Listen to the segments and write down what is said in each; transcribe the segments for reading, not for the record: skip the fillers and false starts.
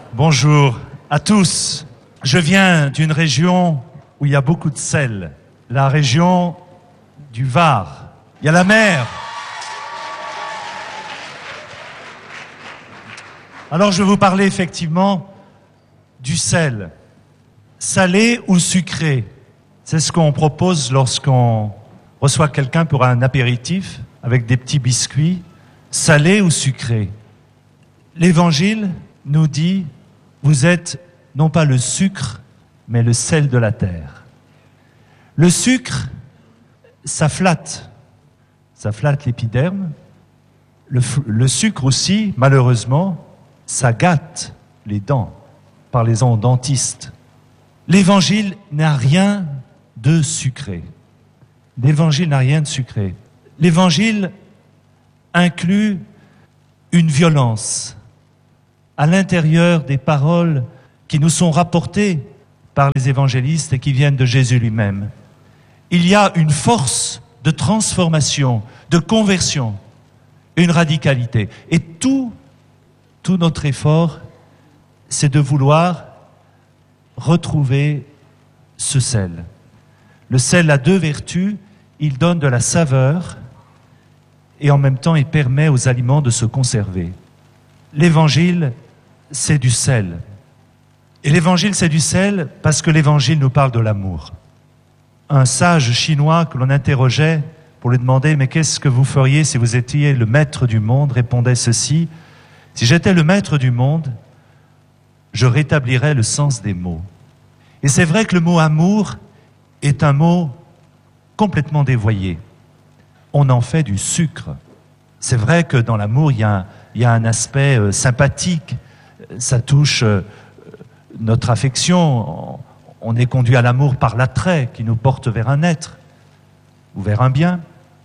Bonjour à tous. Je viens d'une région où il y a beaucoup de sel, la région du Var. Il y a la mer. Alors je vais vous parler effectivement du sel. Salé ou sucré? C'est ce qu'on propose lorsqu'on reçoit quelqu'un pour un apéritif avec des petits biscuits. Salé ou sucré? L'Évangile nous dit, vous êtes non pas le sucre, mais le sel de la terre. Le sucre, ça flatte l'épiderme. Le sucre aussi, malheureusement, ça gâte les dents. Parlez-en aux dentistes. L'Évangile n'a rien de sucré. L'Évangile n'a rien de sucré. L'Évangile inclut une violence à l'intérieur des paroles qui nous sont rapportées par les évangélistes et qui viennent de Jésus lui-même. Il y a une force de transformation, de conversion, une radicalité. Et tout notre effort, c'est de vouloir retrouver ce sel. Le sel a deux vertus, il donne de la saveur et en même temps il permet aux aliments de se conserver. L'Évangile, c'est du sel. Et l'Évangile, c'est du sel parce que l'Évangile nous parle de l'amour. Un sage chinois que l'on interrogeait pour lui demander « Mais qu'est-ce que vous feriez si vous étiez le maître du monde ?» répondait ceci « Si j'étais le maître du monde, je rétablirais le sens des mots. » Et c'est vrai que le mot « amour » est un mot complètement dévoyé. On en fait du sucre. C'est vrai que dans l'amour, il y a un aspect sympathique. Ça touche notre affection. On est conduit à l'amour par l'attrait qui nous porte vers un être ou vers un bien.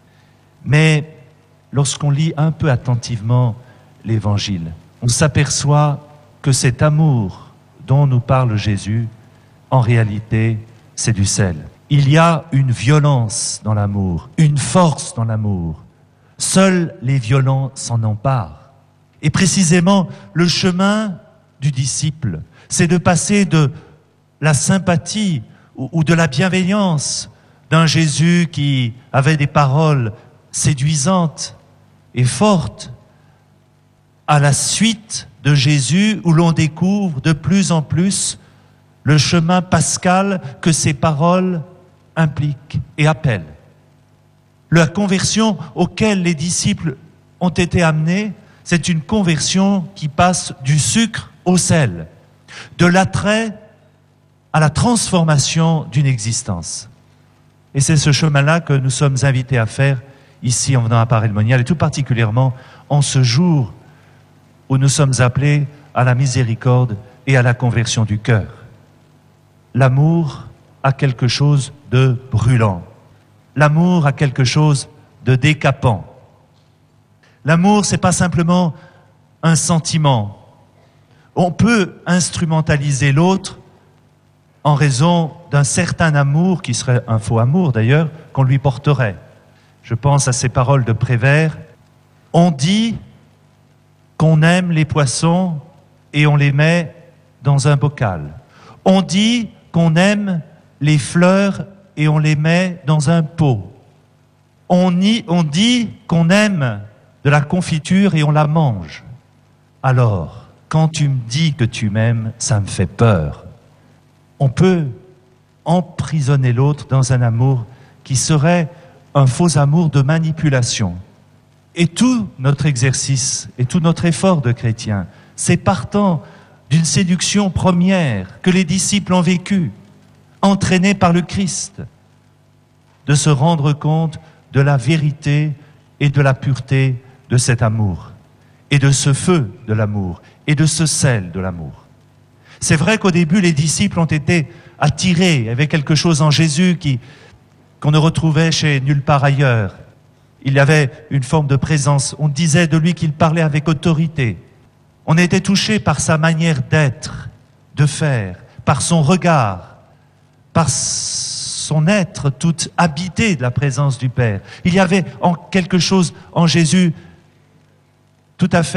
Mais lorsqu'on lit un peu attentivement l'Évangile, on s'aperçoit que cet amour dont nous parle Jésus, en réalité, c'est du sel. Il y a une violence dans l'amour, une force dans l'amour. Seuls les violents s'en emparent. Et précisément, le chemin du disciple, c'est de passer de la sympathie ou de la bienveillance d'un Jésus qui avait des paroles séduisantes et fortes à la suite de Jésus où l'on découvre de plus en plus le chemin pascal que ces paroles impliquent et appellent. La conversion auquel les disciples ont été amenés, c'est une conversion qui passe du sucre au sel, de l'attrait à la transformation d'une existence. Et c'est ce chemin-là que nous sommes invités à faire ici en venant à Paray-le-Monial, et tout particulièrement en ce jour où nous sommes appelés à la miséricorde et à la conversion du cœur. L'amour a quelque chose de brûlant. L'amour a quelque chose de décapant. L'amour, c'est pas simplement un sentiment. On peut instrumentaliser l'autre en raison d'un certain amour, qui serait un faux amour d'ailleurs, qu'on lui porterait. Je pense à ces paroles de Prévert. On dit qu'on aime les poissons et on les met dans un bocal. On dit qu'on aime les fleurs et on les met dans un pot. On dit qu'on aime de la confiture et on la mange. Alors, quand tu me dis que tu m'aimes, ça me fait peur. On peut emprisonner l'autre dans un amour qui serait un faux amour de manipulation. Et tout notre exercice et tout notre effort de chrétien, c'est partant d'une séduction première que les disciples ont vécue, entraînés par le Christ, de se rendre compte de la vérité et de la pureté de cet amour, et de ce feu de l'amour, et de ce sel de l'amour. C'est vrai qu'au début, les disciples ont été attirés, il y avait quelque chose en Jésus qu'on ne retrouvait chez nulle part ailleurs. Il y avait une forme de présence, on disait de lui qu'il parlait avec autorité. On était touché par sa manière d'être, de faire, par son regard, par son être tout habité de la présence du Père. Il y avait quelque chose en Jésus tout à fait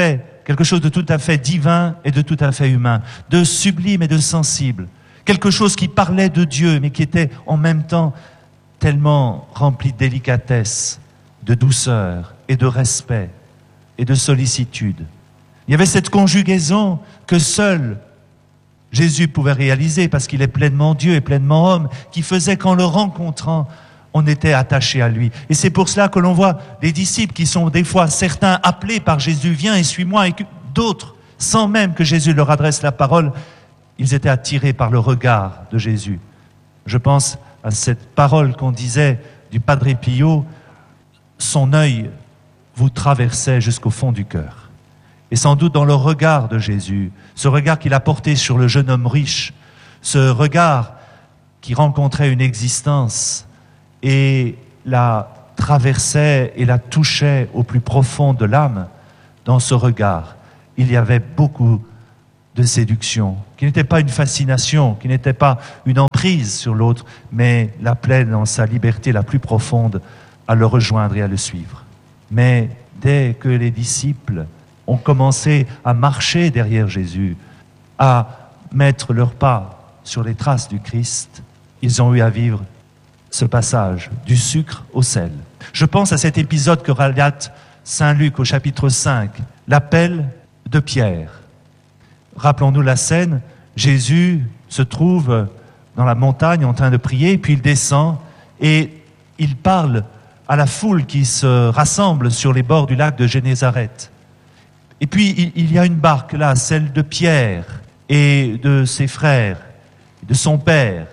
quelque chose de tout à fait divin et de tout à fait humain, de sublime et de sensible, quelque chose qui parlait de Dieu, mais qui était en même temps tellement rempli de délicatesse, de douceur et de respect et de sollicitude. Il y avait cette conjugaison que seul Jésus pouvait réaliser parce qu'il est pleinement Dieu et pleinement homme, qui faisait qu'en le rencontrant, on était attaché à lui. Et c'est pour cela que l'on voit des disciples qui sont des fois certains appelés par Jésus, viens et suis-moi, et d'autres, sans même que Jésus leur adresse la parole, ils étaient attirés par le regard de Jésus. Je pense à cette parole qu'on disait du Padre Pio, son œil vous traversait jusqu'au fond du cœur. Et sans doute dans le regard de Jésus, ce regard qu'il a porté sur le jeune homme riche, ce regard qui rencontrait une existence et la traversait et la touchait au plus profond de l'âme, dans ce regard, il y avait beaucoup de séduction, qui n'était pas une fascination, qui n'était pas une emprise sur l'autre, mais l'appelait dans sa liberté la plus profonde à le rejoindre et à le suivre. Mais dès que les disciples ont commencé à marcher derrière Jésus, à mettre leurs pas sur les traces du Christ, ils ont eu à vivre ce passage du sucre au sel. Je pense à cet épisode que relate Saint Luc au chapitre 5, l'appel de Pierre. Rappelons-nous la scène, Jésus se trouve dans la montagne en train de prier, puis il descend et il parle à la foule qui se rassemble sur les bords du lac de Génézareth. Et puis il y a une barque là, celle de Pierre et de ses frères, de son père.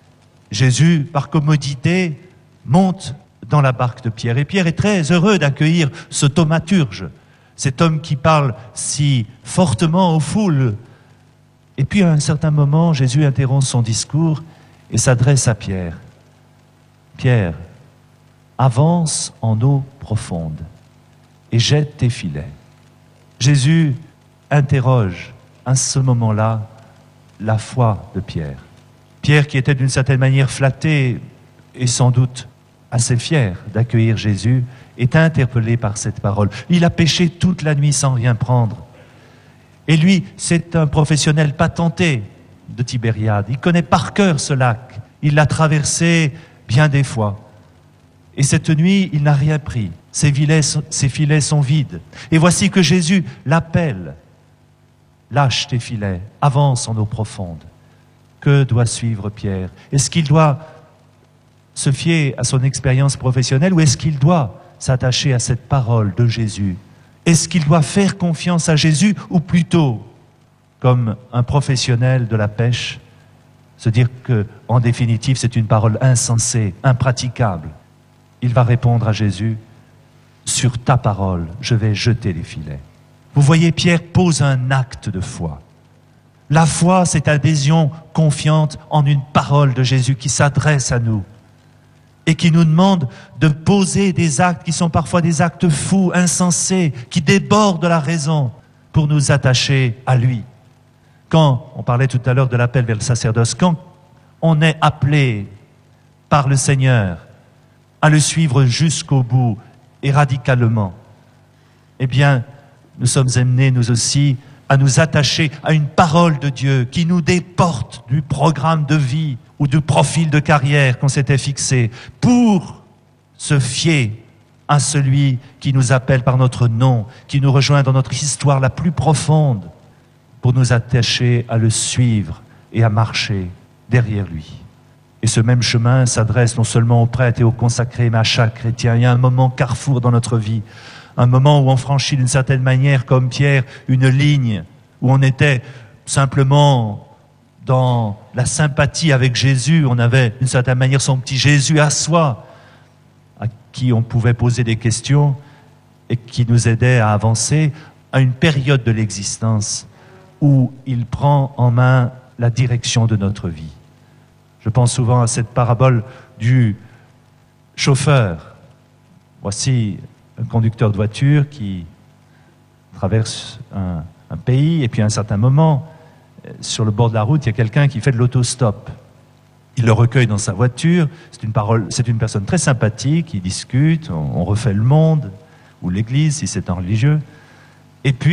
Jésus, par commodité, monte dans la barque de Pierre. Et Pierre est très heureux d'accueillir ce thaumaturge, cet homme qui parle si fortement aux foules. Et puis à un certain moment, Jésus interrompt son discours et s'adresse à Pierre. Pierre, avance en eau profonde et jette tes filets. Jésus interroge à ce moment-là la foi de Pierre. Pierre, qui était d'une certaine manière flatté et sans doute assez fier d'accueillir Jésus, est interpellé par cette parole. Il a pêché toute la nuit sans rien prendre. Et lui, c'est un professionnel patenté de Tibériade. Il connaît par cœur ce lac. Il l'a traversé bien des fois. Et cette nuit, il n'a rien pris. Ses filets sont vides. Et voici que Jésus l'appelle. Lâche tes filets, avance en eau profonde. Que doit suivre Pierre? Est-ce qu'il doit se fier à son expérience professionnelle ou est-ce qu'il doit s'attacher à cette parole de Jésus? Est-ce qu'il doit faire confiance à Jésus ou plutôt, comme un professionnel de la pêche, se dire qu'en définitive c'est une parole insensée, impraticable? Il va répondre à Jésus, sur ta parole, je vais jeter les filets. Vous voyez, Pierre pose un acte de foi. La foi, c'est adhésion confiante en une parole de Jésus qui s'adresse à nous et qui nous demande de poser des actes qui sont parfois des actes fous, insensés, qui débordent de la raison pour nous attacher à lui. Quand, on parlait tout à l'heure de l'appel vers le sacerdoce, quand on est appelé par le Seigneur à le suivre jusqu'au bout et radicalement, eh bien, nous sommes amenés, nous aussi, à nous attacher à une parole de Dieu qui nous déporte du programme de vie ou du profil de carrière qu'on s'était fixé pour se fier à celui qui nous appelle par notre nom, qui nous rejoint dans notre histoire la plus profonde, pour nous attacher à le suivre et à marcher derrière lui. Et ce même chemin s'adresse non seulement aux prêtres et aux consacrés, mais à chaque chrétien. Il y a un moment carrefour dans notre vie, un moment où on franchit d'une certaine manière, comme Pierre, une ligne, où on était simplement dans la sympathie avec Jésus, on avait d'une certaine manière son petit Jésus à soi, à qui on pouvait poser des questions et qui nous aidait à avancer à une période de l'existence où il prend en main la direction de notre vie. Je pense souvent à cette parabole du chauffeur. Voici un conducteur de voiture qui traverse un pays et puis à un certain moment, sur le bord de la route, il y a quelqu'un qui fait de l'autostop. Il le recueille dans sa voiture, c'est une personne très sympathique, il discute, on refait le monde, ou l'église si c'est un religieux. Et puis,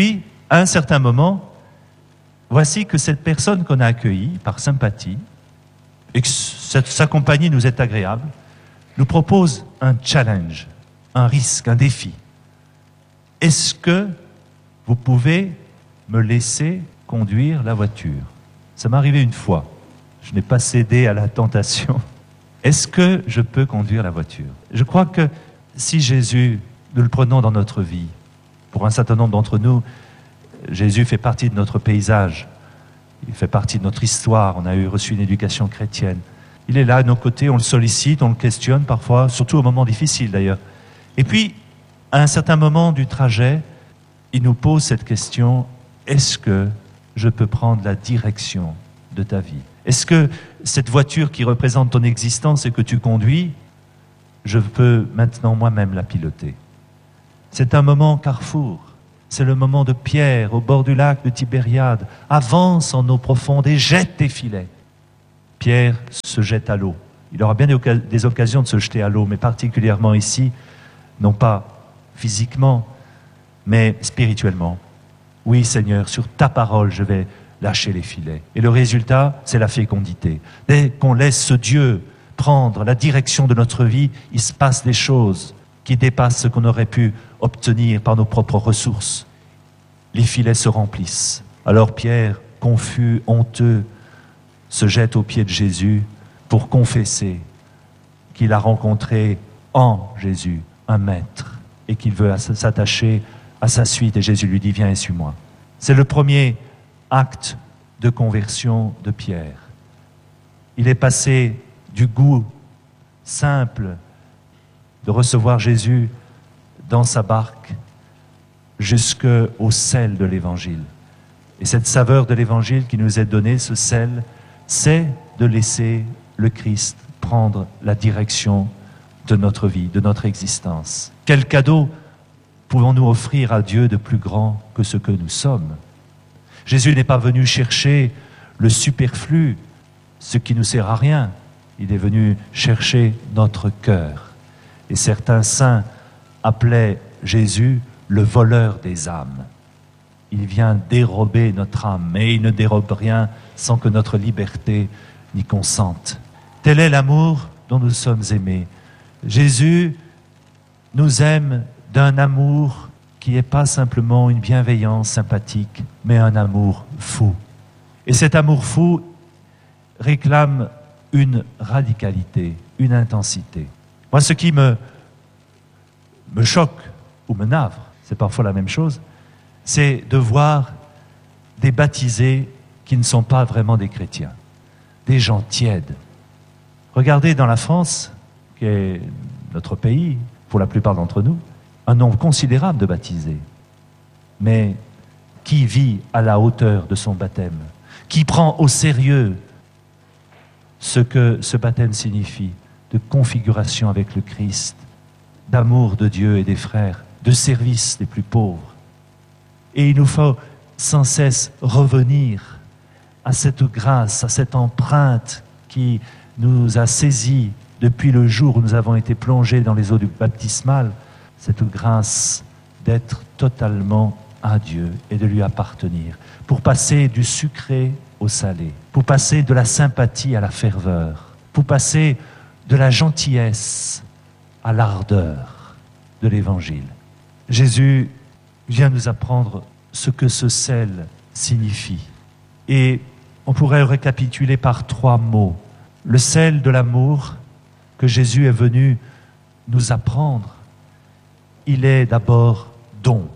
à un certain moment, voici que cette personne qu'on a accueillie par sympathie, et que sa compagnie nous est agréable, nous propose un challenge, un risque, un défi. Est-ce que vous pouvez me laisser conduire la voiture? Ça m'est arrivé une fois. Je n'ai pas cédé à la tentation. Est-ce que je peux conduire la voiture? Je crois que si Jésus, nous le prenons dans notre vie, pour un certain nombre d'entre nous, Jésus fait partie de notre paysage. Il fait partie de notre histoire. On a reçu une éducation chrétienne. Il est là à nos côtés, on le sollicite, on le questionne parfois, surtout au moment difficile d'ailleurs. Et puis, à un certain moment du trajet, il nous pose cette question, est-ce que je peux prendre la direction de ta vie? Est-ce que cette voiture qui représente ton existence et que tu conduis, je peux maintenant moi-même la piloter? C'est un moment carrefour. C'est le moment de Pierre au bord du lac de Tibériade. Avance en eau profonde et jette tes filets. Pierre se jette à l'eau. Il aura bien des occasions de se jeter à l'eau, mais particulièrement ici, non pas physiquement, mais spirituellement. Oui, Seigneur, sur ta parole, je vais lâcher les filets. Et le résultat, c'est la fécondité. Dès qu'on laisse ce Dieu prendre la direction de notre vie, il se passe des choses qui dépassent ce qu'on aurait pu obtenir par nos propres ressources. Les filets se remplissent. Alors Pierre, confus, honteux, se jette aux pieds de Jésus pour confesser qu'il a rencontré en Jésus un maître et qu'il veut s'attacher à sa suite. Et Jésus lui dit, viens et suis-moi. C'est le premier acte de conversion de Pierre. Il est passé du goût simple de recevoir Jésus dans sa barque jusqu'au sel de l'Évangile. Et cette saveur de l'Évangile qui nous est donnée, ce sel, c'est de laisser le Christ prendre la direction de notre vie, de notre existence. Quel cadeau pouvons-nous offrir à Dieu de plus grand que ce que nous sommes? Jésus n'est pas venu chercher le superflu, ce qui ne sert à rien. Il est venu chercher notre cœur. Et certains saints appelaient Jésus le voleur des âmes. Il vient dérober notre âme, mais il ne dérobe rien sans que notre liberté n'y consente. Tel est l'amour dont nous sommes aimés. Jésus nous aime d'un amour qui n'est pas simplement une bienveillance sympathique, mais un amour fou. Et cet amour fou réclame une radicalité, une intensité. Moi, ce qui me choque ou me navre, c'est parfois la même chose, c'est de voir des baptisés qui ne sont pas vraiment des chrétiens, des gens tièdes. Regardez dans la France, qui est notre pays, pour la plupart d'entre nous, un nombre considérable de baptisés. Mais qui vit à la hauteur de son baptême? Qui prend au sérieux ce que ce baptême signifie, de configuration avec le Christ, d'amour de Dieu et des frères, de service des plus pauvres? Et il nous faut sans cesse revenir à cette grâce, à cette empreinte qui nous a saisis depuis le jour où nous avons été plongés dans les eaux du baptismal, cette grâce d'être totalement à Dieu et de lui appartenir, pour passer du sucré au salé, pour passer de la sympathie à la ferveur, pour passer de la gentillesse à l'ardeur de l'Évangile. Jésus vient nous apprendre ce que ce sel signifie. Et on pourrait récapituler par 3 mots. Le sel de l'amour que Jésus est venu nous apprendre, il est d'abord don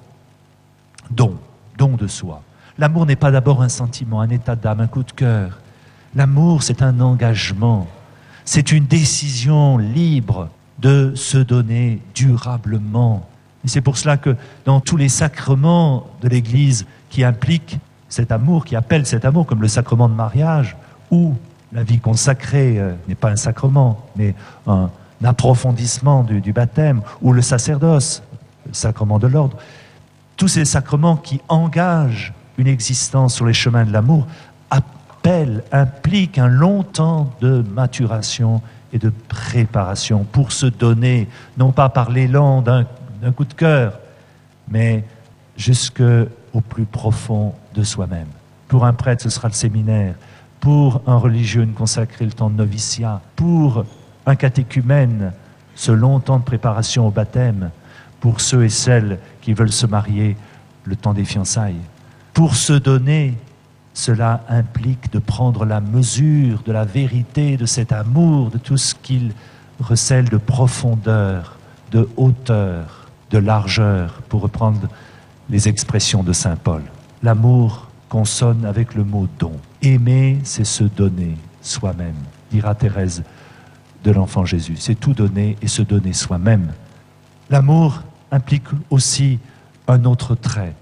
de soi. L'amour n'est pas d'abord un sentiment, un état d'âme, un coup de cœur. L'amour, c'est un engagement, c'est une décision libre de se donner durablement. Et c'est pour cela que dans tous les sacrements de l'Église qui impliquent cet amour, qui appellent cet amour, comme le sacrement de mariage, ou la vie consacrée n'est pas un sacrement, mais un approfondissement du baptême, ou le sacerdoce, le sacrement de l'ordre, tous ces sacrements qui engagent une existence sur les chemins de l'amour impliquent un long temps de maturation et de préparation pour se donner, non pas par l'élan d'un coup de cœur, mais jusqu'à au plus profond de soi-même. Pour un prêtre, ce sera le séminaire. Pour un religieux, une consacrée, le temps de noviciat. Pour un catéchumène, ce long temps de préparation au baptême. Pour ceux et celles qui veulent se marier, le temps des fiançailles. Pour se donner, cela implique de prendre la mesure de la vérité, de cet amour, de tout ce qu'il recèle de profondeur, de hauteur, de largeur, pour reprendre les expressions de saint Paul. L'amour consonne avec le mot don. Aimer, c'est se donner soi-même, dira Thérèse de l'Enfant Jésus. C'est tout donner et se donner soi-même. L'amour implique aussi un autre trait.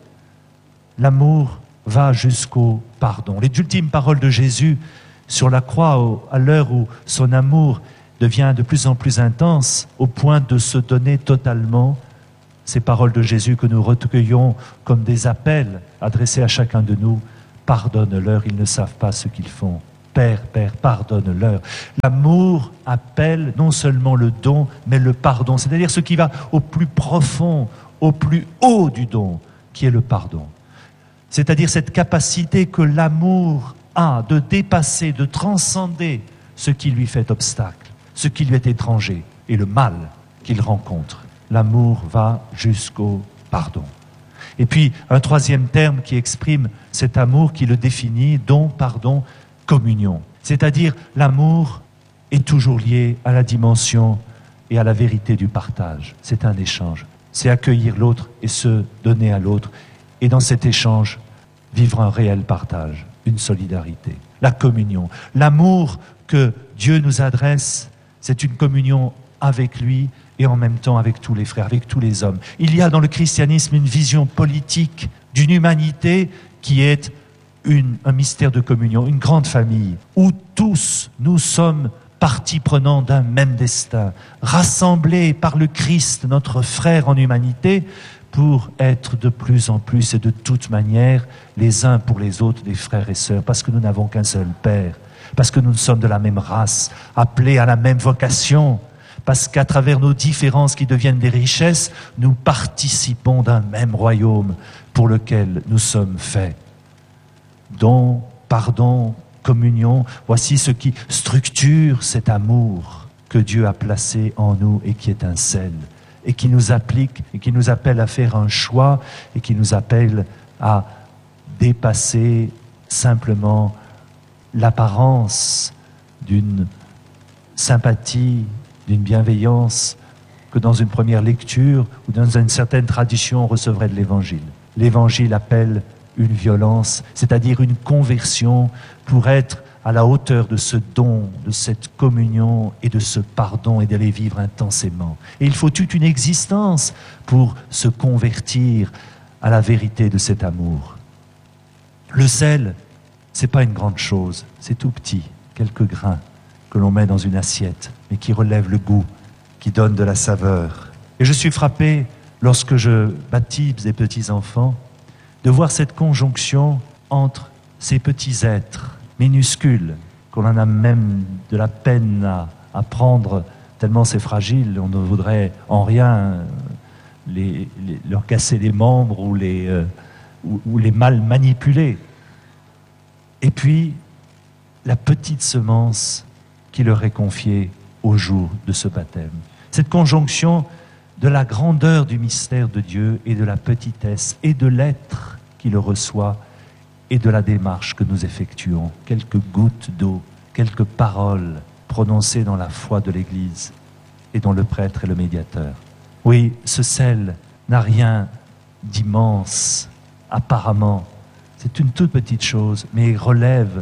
L'amour va jusqu'au pardon. Les ultimes paroles de Jésus sur la croix, à l'heure où son amour devient de plus en plus intense, au point de se donner totalement, ces paroles de Jésus que nous recueillons comme des appels adressés à chacun de nous. Pardonne-leur, ils ne savent pas ce qu'ils font. Père, Père, pardonne-leur. L'amour appelle non seulement le don, mais le pardon, c'est-à-dire ce qui va au plus profond, au plus haut du don, qui est le pardon. C'est-à-dire cette capacité que l'amour a de dépasser, de transcender ce qui lui fait obstacle, ce qui lui est étranger et le mal qu'il rencontre. L'amour va jusqu'au pardon. Et puis, un troisième terme qui exprime cet amour, qui le définit, don, pardon, communion. C'est-à-dire, l'amour est toujours lié à la dimension et à la vérité du partage. C'est un échange. C'est accueillir l'autre et se donner à l'autre. Et dans cet échange, vivre un réel partage, une solidarité. La communion. L'amour que Dieu nous adresse, c'est une communion avec lui et en même temps avec tous les frères, avec tous les hommes. Il y a dans le christianisme une vision politique d'une humanité qui est un mystère de communion, une grande famille, où tous nous sommes partie prenante d'un même destin, rassemblés par le Christ, notre frère en humanité, pour être de plus en plus et de toute manière les uns pour les autres des frères et sœurs, parce que nous n'avons qu'un seul Père, parce que nous sommes de la même race, appelés à la même vocation, parce qu'à travers nos différences qui deviennent des richesses, nous participons d'un même royaume pour lequel nous sommes faits. Don, pardon, communion, voici ce qui structure cet amour que Dieu a placé en nous et qui étincelle, et qui nous applique, et qui nous appelle à faire un choix, et qui nous appelle à dépasser simplement l'apparence d'une sympathie, d'une bienveillance que dans une première lecture ou dans une certaine tradition on recevrait de l'Évangile. L'Évangile appelle une violence, c'est-à-dire une conversion pour être à la hauteur de ce don, de cette communion et de ce pardon et de les vivre intensément. Et il faut toute une existence pour se convertir à la vérité de cet amour. Le sel, c'est pas une grande chose, c'est tout petit, quelques grains que l'on met dans une assiette, mais qui relève le goût, qui donne de la saveur. Et je suis frappé, lorsque je baptise des petits-enfants, de voir cette conjonction entre ces petits êtres minuscules, qu'on en a même de la peine à prendre, tellement c'est fragile, on ne voudrait en rien leur casser les membres ou les mal manipuler. Et puis, la petite semence qui leur est confiée au jour de ce baptême. Cette conjonction de la grandeur du mystère de Dieu et de la petitesse et de l'être qui le reçoit et de la démarche que nous effectuons. Quelques gouttes d'eau, quelques paroles prononcées dans la foi de l'Église et dont le prêtre est le médiateur. Oui, ce sel n'a rien d'immense, apparemment. C'est une toute petite chose, mais il relève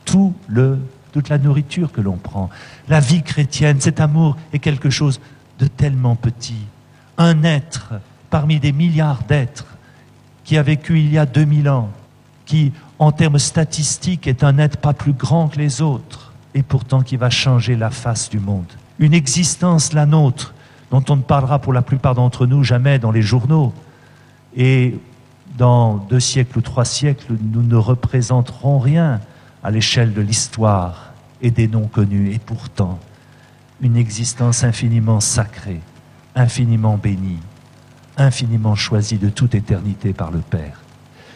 toute la nourriture que l'on prend. La vie chrétienne, cet amour est quelque chose de tellement petit. Un être parmi des milliards d'êtres qui a vécu il y a 2000 ans, qui, en termes statistiques, est un être pas plus grand que les autres, et pourtant qui va changer la face du monde. Une existence, la nôtre, dont on ne parlera pour la plupart d'entre nous jamais dans les journaux. Et dans 2 siècles ou 3 siècles, nous ne représenterons rien à l'échelle de l'histoire et des noms connus. Et pourtant, une existence infiniment sacrée, infiniment bénie, infiniment choisie de toute éternité par le Père.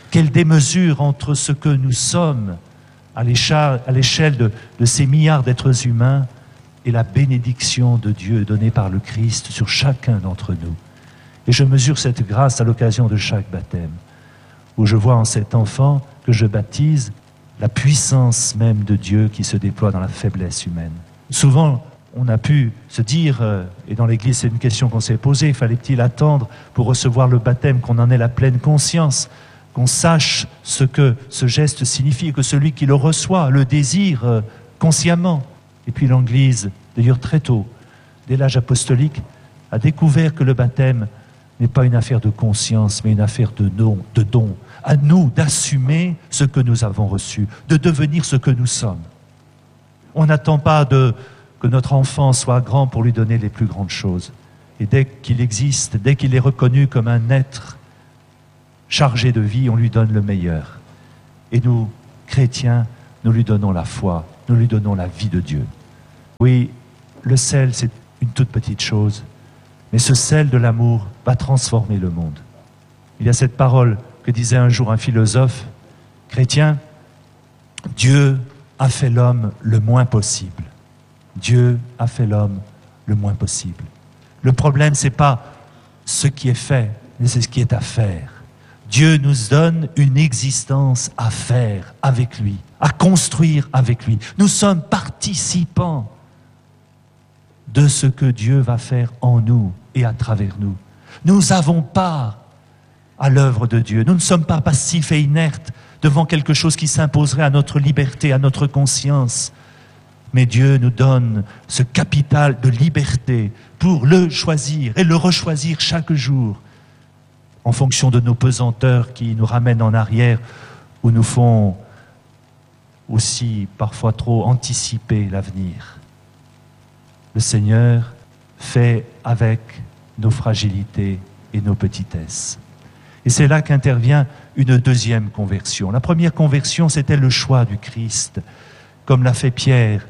Quelle démesure entre ce que nous sommes à l'échelle de ces milliards d'êtres humains et la bénédiction de Dieu donnée par le Christ sur chacun d'entre nous. Et je mesure cette grâce à l'occasion de chaque baptême, où je vois en cet enfant que je baptise la puissance même de Dieu qui se déploie dans la faiblesse humaine. Souvent, on a pu se dire, et dans l'Église c'est une question qu'on s'est posée, fallait-il attendre pour recevoir le baptême, qu'on en ait la pleine conscience, qu'on sache ce que ce geste signifie, que celui qui le reçoit le désire consciemment. Et puis l'Église, d'ailleurs très tôt, dès l'âge apostolique, a découvert que le baptême n'est pas une affaire de conscience, mais une affaire de don. À nous d'assumer ce que nous avons reçu, de devenir ce que nous sommes. On n'attend pas que notre enfant soit grand pour lui donner les plus grandes choses. Et dès qu'il existe, dès qu'il est reconnu comme un être chargé de vie, on lui donne le meilleur. Et nous, chrétiens, nous lui donnons la foi, nous lui donnons la vie de Dieu. Oui, le sel, c'est une toute petite chose, mais ce sel de l'amour va transformer le monde. Il y a cette parole que disait un jour un philosophe chrétien, Dieu a fait l'homme le moins possible. Dieu a fait l'homme le moins possible. Le problème, ce n'est pas ce qui est fait, mais c'est ce qui est à faire. Dieu nous donne une existence à faire avec lui, à construire avec lui. Nous sommes participants de ce que Dieu va faire en nous et à travers nous. Nous avons part à l'œuvre de Dieu. Nous ne sommes pas passifs et inertes devant quelque chose qui s'imposerait à notre liberté, à notre conscience. Mais Dieu nous donne ce capital de liberté pour le choisir et le rechoisir chaque jour en fonction de nos pesanteurs qui nous ramènent en arrière ou nous font aussi parfois trop anticiper l'avenir. Le Seigneur fait avec nos fragilités et nos petitesses. Et c'est là qu'intervient une deuxième conversion. La première conversion, c'était le choix du Christ, comme l'a fait Pierre,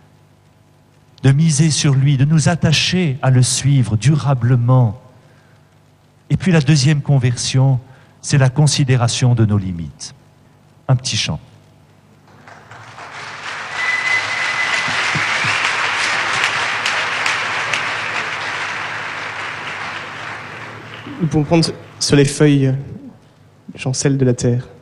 de miser sur lui, de nous attacher à le suivre durablement. Et puis la deuxième conversion, c'est la considération de nos limites. Un petit chant. Nous pouvons prendre sur les feuilles chancelles de la terre.